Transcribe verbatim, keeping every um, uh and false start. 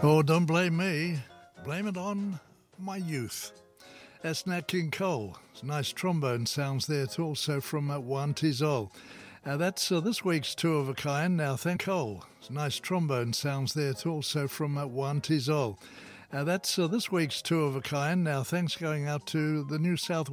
Oh, don't blame me. Blame it on my youth. That's Nat King Cole. It's nice trombone sounds there too, also from uh, Juan Tizol. Uh, that's uh, this week's Two of a Kind. Now, thank Cole. It's nice trombone sounds there too, also from uh, Juan Tizol. Uh, that's uh, this week's Two of a Kind. Now, thanks going out to the New South